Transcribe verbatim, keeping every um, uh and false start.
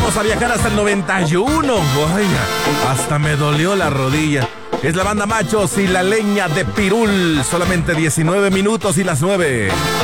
vamos a viajar hasta el noventa y uno. Oiga, hasta me dolió la rodilla. Es la banda Machos y la Leña de Pirul. Solamente diecinueve minutos y las nueve.